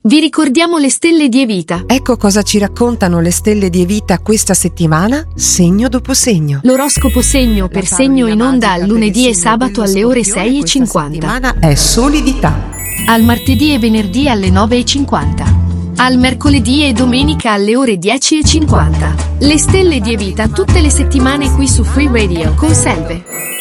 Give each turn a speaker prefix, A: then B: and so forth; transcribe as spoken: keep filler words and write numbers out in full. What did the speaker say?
A: Vi ricordiamo le stelle di Evita.
B: Ecco cosa ci raccontano le stelle di Evita questa settimana, segno dopo segno.
A: L'oroscopo segno per segno in onda al lunedì e sabato alle ore sei e cinquanta.
B: Questa settimana è solidità.
A: Al martedì e venerdì alle nove e cinquanta. Al mercoledì e domenica alle ore dieci e cinquanta. Le stelle di Evita tutte le settimane qui su Free Radio con Selve.